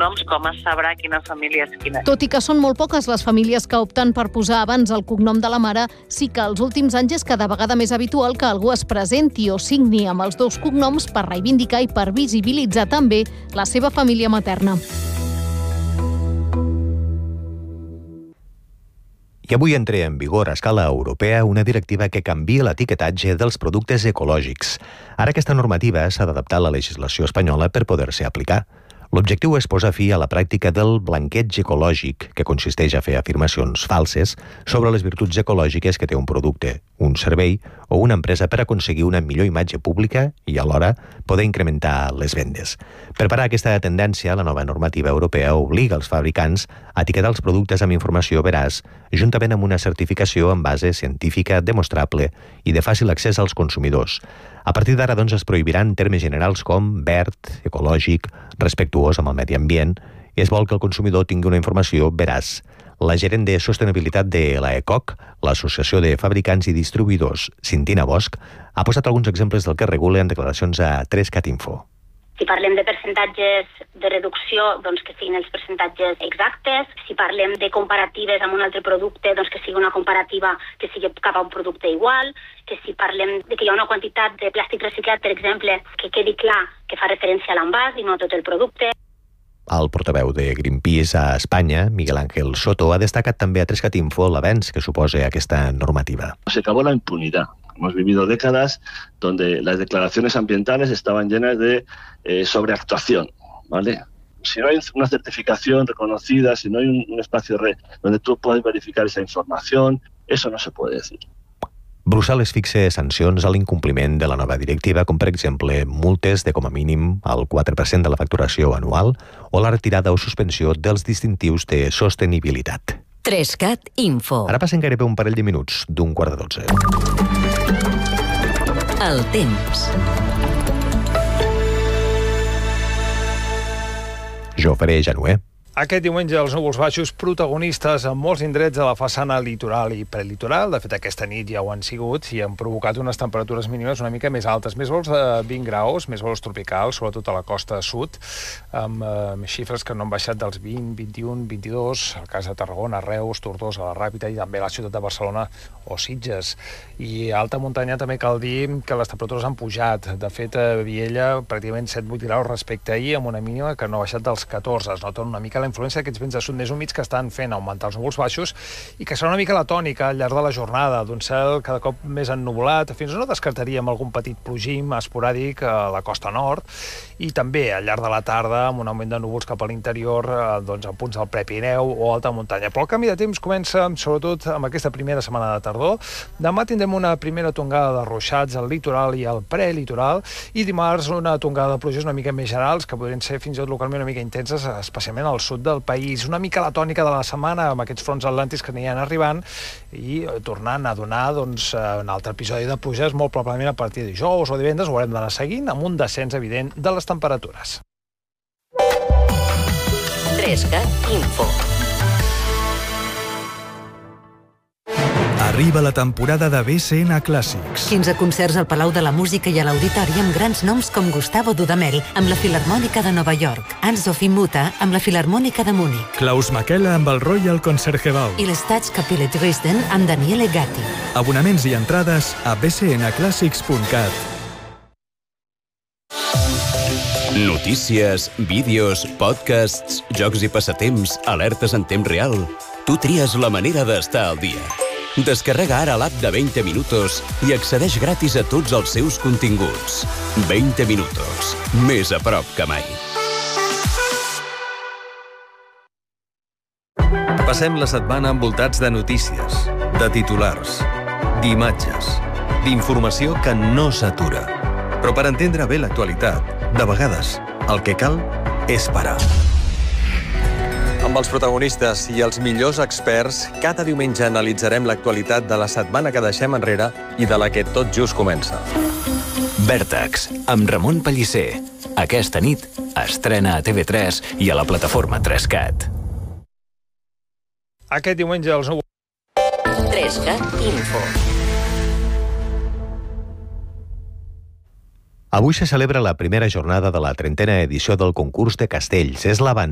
cognoms, com es sabrà quina família és quina? Tot i que són molt poques les famílies que opten per posar abans el cognom de la mare, sí que els últims anys és cada vegada més habitual que algú es presenti o signi amb els dos cognoms per reivindicar i per visibilitzar també la seva família materna. I avui entra en vigor a escala europea una directiva que canvia l'etiquetatge dels productes ecològics. Ara aquesta normativa s'ha d'adaptar a la legislació espanyola per poder-se aplicar. L'objectiu és posar fi a la pràctica del blanqueig ecològic, que consisteix a fer afirmacions falses sobre les virtuts ecològiques que té un producte, un servei o una empresa per aconseguir una millor imatge pública i alhora poder incrementar les vendes. Per parar aquesta tendència, la nova normativa europea obliga els fabricants a etiquetar els productes amb informació veraç, juntament amb una certificació en base científica demostrable i de fàcil accés als consumidors. A partir d'ara, doncs, es prohibiran termes generals com verd, ecològic, respectuós amb el medi ambient, i es vol que el consumidor tingui una informació veraç. La gerent de sostenibilitat de l'AECOC, l'Associació de Fabricants i Distribuïdors, Cintina Bosch, ha posat alguns exemples del que regula en declaracions a 3cat Info. Si parlem de percentatges de reducció, doncs que siguin els percentatges exactes. Si parlem de comparatives amb un altre producte, doncs que sigui una comparativa que sigui cap a un producte igual. Que si parlem de que hi ha una quantitat de plàstic reciclat, per exemple, que quedi clar que fa referència a l'envàs i no a tot el producte. El portaveu de Greenpeace a Espanya, Miguel Ángel Soto, ha destacat també a 3cat Info l'avenç que suposa aquesta normativa. Se acabó la impunidad. Hemos vivido décadas donde las declaraciones ambientales estaban llenas de sobreactuación, ¿vale? Si no hay una certificación reconocida, si no hay un espacio donde tú puedes verificar esa información, eso no se puede decir. Brussel·les fixa sancions a l'incompliment de la nova directiva, com per exemple multes de com a mínim el 4% de la facturació anual o la retirada o suspensió dels distintius de sostenibilitat. 3cat Info. Ara passen gairebé un parell de minuts d'11:45. El temps. Jo faré Januer. Aquest diumenge els núvols baixos protagonistes en molts indrets de la façana litoral i prelitoral. De fet, aquesta nit ja ho han sigut i han provocat unes temperatures mínimes una mica més altes. Més vols de 20 graus, més vols tropicals, sobretot a la costa sud, amb xifres que no han baixat dels 20, 21, 22, el cas de Tarragona, Reus, Tortosa, la Ràpita i també la ciutat de Barcelona o Sitges. I a alta muntanya també cal dir que les temperatures han pujat. De fet, a Viella pràcticament 7-8 graus respecte a ahir, amb una mínima que no ha baixat dels 14. Es nota una mica la influència d'aquests vents de sud més humits que estan fent augmentar els núvols baixos i que serà una mica la tònica al llarg de la jornada, d'un cel cada cop més ennuvolat. Fins no descartaríem algun petit plogim esporàdic a la costa nord i també al llarg de la tarda amb un augment de núvols cap a l'interior, doncs a punts del Prepirineu o alta muntanya. Però el canvi de temps comença sobretot amb aquesta primera setmana de tardor. Demà tindrem una primera tongada de ruixats al litoral i al prelitoral i dimarts una tongada de pluges una mica més generals que podrien ser fins i tot localment una mica intenses, especialment al sud del país. Una mica la tònica de la setmana amb aquests fronts atlàntics que aniran arribant i tornant a donar un altre episodi de pluges molt probablement a partir de dijous o divendres. Ho haurem d'anar seguint amb un descens evident de les temperatures. 3cat Info. Arriba la temporada de BCN Clàssics. 15 concerts al Palau de la Música i a l'Auditori amb grans noms com Gustavo Dudamel amb la Filharmònica de Nova York, Anne-Sophie Mutter amb la Filharmònica de Múnich, Klaus Makela amb el Royal Concertgebouw i l'Staatskapelle Dresden amb Daniele Gatti. Abonaments i entrades a bcnclassics.cat. Notícies, vídeos, podcasts, jocs i passatemps, alertes en temps real. Tu tries la manera d'estar al dia. Descarrega ara l'app de 20 Minutos i accedeix gratis a tots els seus continguts. 20 Minutos. Més a prop que mai. Passem la setmana envoltats de notícies, de titulars, d'imatges, d'informació que no s'atura. Però per entendre bé l'actualitat, de vegades, el que cal és parar. Amb els protagonistes i els millors experts, cada diumenge analitzarem l'actualitat de la setmana que deixem enrere i de la que tot just comença. Vèrtex, amb Ramon Pellicer. Aquesta nit estrena a TV3 i a la plataforma 3cat. Aquest diumenge els núvols... 3cat Info. Avui se celebra la primera jornada de la 30a edició del concurs de castells. És